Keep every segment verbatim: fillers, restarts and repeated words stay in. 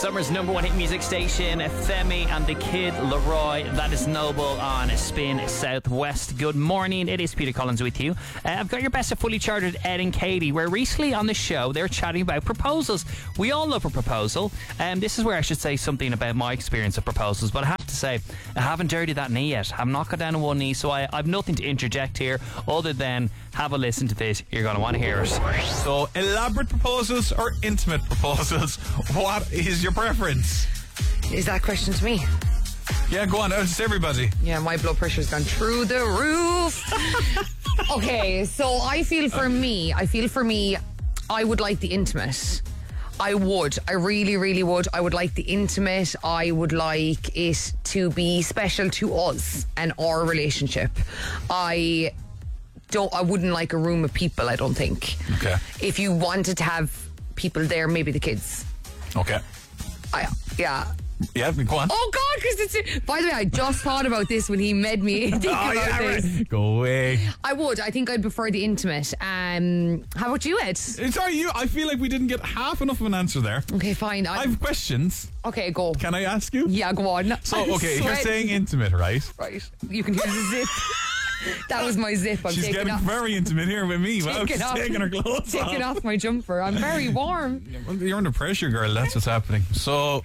Summer's number one hit music station, Femi and the Kid Leroy. That is Noble on Spin Southwest. Good morning, it is Peter Collins with you. Uh, I've got your best of Fully Chartered Ed and Katie, where recently on the show they're chatting about proposals. We all love a proposal, and um, this is where I should say something about my experience of proposals, but I have to say, I haven't dirtied that knee yet. I'm not got down on one knee, so I, I've nothing to interject here other than have a listen to this. You're going to want to hear it. So, elaborate proposals or intimate proposals? What is your preference? Is that question to me? Yeah, go on. It's everybody. Yeah, my blood pressure's gone through the roof. Okay, so I feel for me, I feel for me, I would like the intimate. I would. I really, really would. I would like the intimate. I would like it to be special to us and our relationship. I don't. I wouldn't like a room of people, I don't think. Okay. If you wanted to have people there, maybe the kids. Okay. I, yeah. Yeah, go on. Oh God, because it's. By the way, I just thought about this when he made me think Oh, about yeah, this. right. Go away. I would. I think I'd prefer the intimate. Um, how about you, Ed? Sorry, you. I feel like we didn't get half enough of an answer there. Okay, fine. I, I have questions. okay, go. Can I ask you? Yeah, go on. So, I'm okay, you're sweating. saying intimate, right? Right. You can hear the zip. That was my zip. I'm She's taking getting off. very intimate here with me. Wow, Taking she's off. taking her clothes Taking off. off my jumper. I'm very warm. You're under pressure, girl. That's what's happening. So,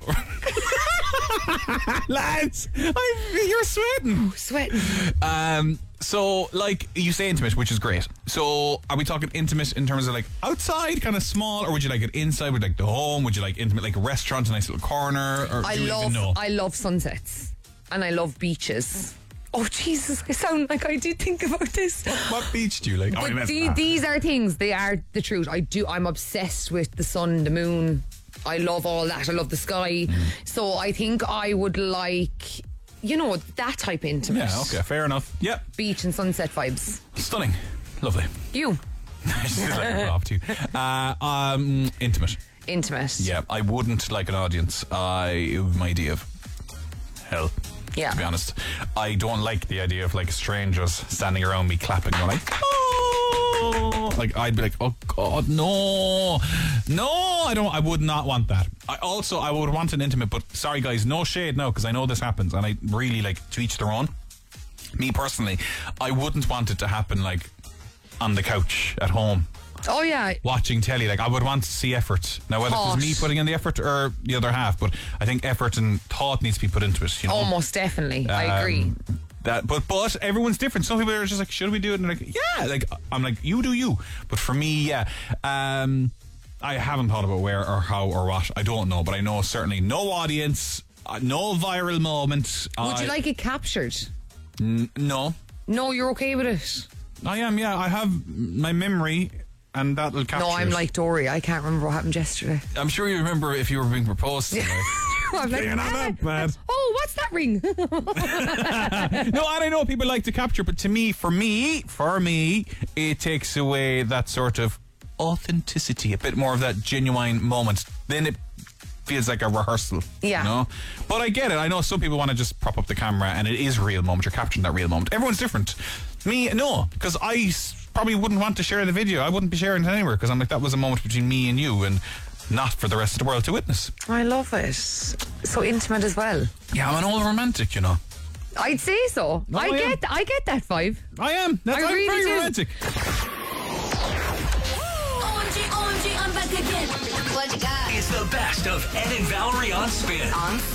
lads, I, you're sweating. Sweating. Um, so, like, you say intimate, which is great. So, are we talking intimate in terms of like outside, kind of small, or would you like it inside, would you like the home? Would you like intimate, like a restaurant, a nice little corner? Or I do you love. even know? I love sunsets, and I love beaches. Oh Jesus! I sound like I did think about this. What beach do you like? Oh, But you meant- the, ah. these are things. They are the truth. I do. I'm obsessed with the sun, the moon. I love all that. I love the sky. Mm. So I think I would like, you know, that type of intimate. Yeah, okay, fair enough. Yep, Beach and sunset vibes. stunning, lovely. You She's like, off to you. Uh, um, intimate. intimate. Yeah, I wouldn't like an audience. I my idea of hell. Yeah. To be honest, I don't like the idea of like strangers standing around me clapping. Going like, oh, like I'd be like, oh God, no, no, I don't. I would not want that. I also I would want an intimate, but sorry guys, no shade now because I know this happens, and I really like to each their own. Me personally, I wouldn't want it to happen like on the couch at home. Oh yeah. Watching telly, like I would want to see effort. Now, whether Thought. it's me putting in the effort or the other half, but I think effort and thought needs to be put into it. You know, Almost definitely. I Um, agree. That, but but everyone's different. Some people are just like, should we do it? And they're like, yeah. Like I'm like, you do you. But for me, yeah. Um, I haven't thought about where or how or what. I don't know, but I know certainly no audience, uh, no viral moment. Would I, you like it captured? N- no, No, you're okay with it. I am. Yeah, I have my memory. And that'll capture No, I'm it. like Dory. I can't remember what happened yesterday. I'm sure you remember if you were being proposed to. Like, I'm like, you're not that bad. oh, what's that ring? No, and I know people like to capture, but to me, for me, for me, it takes away that sort of authenticity, a bit more of that genuine moment. Then it feels like a rehearsal. Yeah. You know? But I get it. I know some people want to just prop up the camera and it is a real moment. You're capturing that real moment. Everyone's different. Me, no, because I s- probably wouldn't want to share the video. I wouldn't be sharing it anywhere because I'm like, that was a moment between me and you and not for the rest of the world to witness. I love it. So intimate as well. Yeah, I'm an old romantic, you know. I'd say so. No, I I am. get I get that vibe. I am. That's, I I'm really very do. romantic. O M G, O M G, I'm back again. What you got? It's the best of Ed and Valerie on Spin. On